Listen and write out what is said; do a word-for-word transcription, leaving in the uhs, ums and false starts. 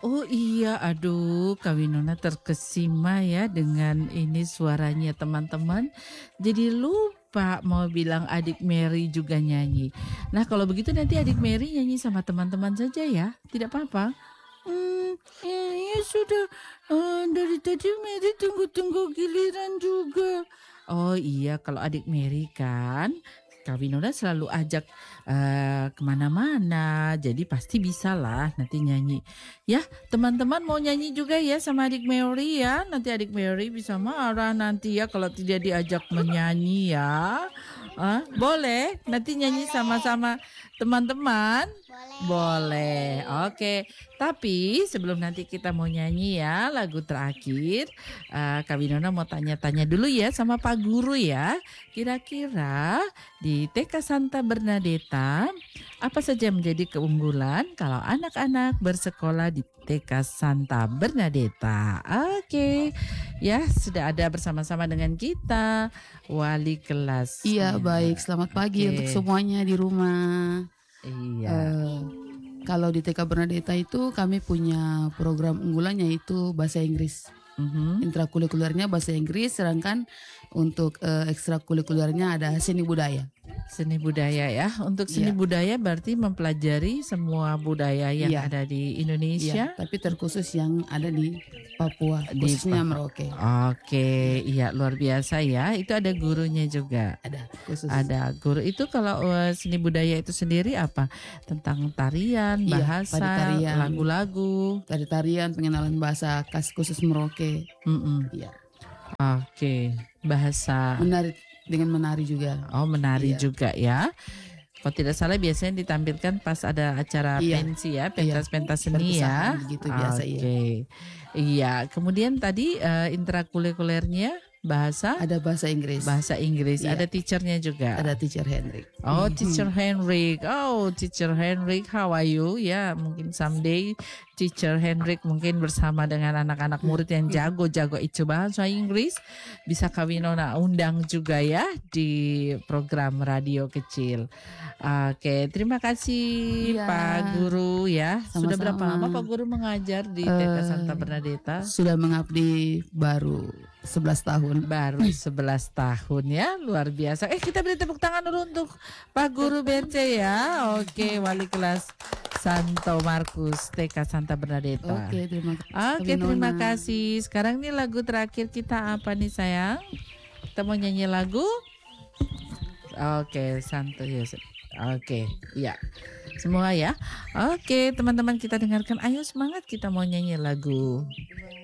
Oh iya, aduh Kak Winona terkesima ya dengan ini suaranya teman-teman. Jadi lupa mau bilang adik Mary juga nyanyi. Nah kalau begitu nanti adik Mary nyanyi sama teman-teman saja ya, tidak apa-apa. Hmm, ya, ya sudah. Eh, dari tadi Mary tunggu-tunggu giliran juga. Oh iya, kalau adik Mary kan, Kak Winona selalu ajak eh, kemana-mana, jadi pasti bisa lah nanti nyanyi. Ya, teman-teman mau nyanyi juga ya sama adik Mary ya. Nanti adik Mary bisa marah nanti ya kalau tidak diajak menyanyi ya. Ah, boleh, nanti nyanyi sama-sama teman-teman. Boleh, oke. Tapi sebelum nanti kita mau nyanyi ya lagu terakhir, eh, Kak Winona mau tanya-tanya dulu ya sama Pak Guru ya. Kira-kira di T K Santa Bernadetta apa saja menjadi keunggulan kalau anak-anak bersekolah di T K Santa Bernadetta? Oke, ya sudah ada bersama-sama dengan kita wali kelas. Iya, baik. Selamat pagi Oke. untuk semuanya di rumah. Iya. Eh, kalau di T K Bernadetta itu kami punya program unggulannya itu bahasa Inggris. Mhm. Intrakurikulernya bahasa Inggris, sedangkan untuk eh, ekstrakurikulernya ada seni budaya. Seni budaya ya. Untuk seni Iya. budaya berarti mempelajari semua budaya yang Iya. ada di Indonesia. Iya, tapi terkhusus yang ada di Papua, Di khususnya Papua. Merauke. Oke, iya luar biasa ya. Itu ada gurunya juga. Ada khusus. Ada guru itu kalau uh, seni budaya itu sendiri apa? Tentang tarian, Iya, bahasa, pada tarian. lagu-lagu. Dari tarian, pengenalan bahasa khas khusus Merauke. Mm-mm. Iya. Oke, bahasa. Menari dengan menari juga. Oh, menari Iya. juga ya. Kalau tidak salah biasanya ditampilkan pas ada acara Iya. pensi ya, pentas-pentas Iya. seni ya. Perpisahan begitu biasa, iya. Oke. Iya, kemudian tadi uh, intrakurikulernya bahasa Ada bahasa Inggris. bahasa Inggris. Iya. Ada teachernya juga. Ada teacher Hendrik. Oh, Mhm. Teacher Henrik. Oh, Teacher Henrik, how are you? Ya, mungkin someday Teacher Henrik mungkin bersama dengan anak-anak murid yang jago-jago itu bahasa Inggris bisa Kak Winona undang juga ya di program radio kecil. Oke, terima kasih Iya. Pak Guru ya. Sudah Sama-sama. berapa lama Pak Guru mengajar di T K Santa Bernadetta? Sudah mengabdi baru sebelas tahun. Baru sebelas tahun ya, luar biasa. Eh kita beri tepuk tangan dulu untuk Pak Guru B C ya. Oke, wali kelas Santo Markus T K Santa Bernadetta. Oke, terima kasih. Oke, Kak terima Winona. kasih. Sekarang nih lagu terakhir kita apa nih sayang? Kita mau nyanyi lagu? Oke, Santo Yosef. Oke, ya. Semua ya. Oke, teman-teman kita dengarkan. Ayo semangat kita mau nyanyi lagu.